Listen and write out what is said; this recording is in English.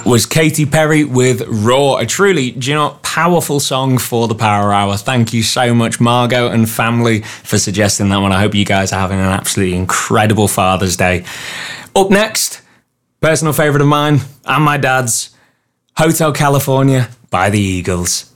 That was Katy Perry with Raw, a truly, powerful song for the Power Hour. Thank you so much, Margot and family, for suggesting that one. I hope you guys are having an absolutely incredible Father's Day. Up next, personal favourite of mine and my dad's, Hotel California by the Eagles.